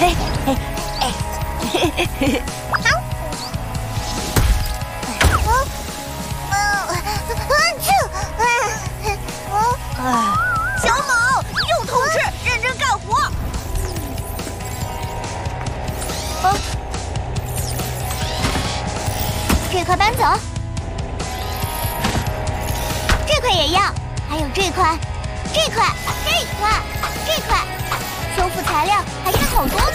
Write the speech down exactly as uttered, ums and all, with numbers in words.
嘿嘿哎嘿嘿嘿。好。哦哦啊！啊！小猛，又偷吃，认真干活。哦，这块搬走，这块也要，还有这块，这块，这块，这块，修复材料还差好多。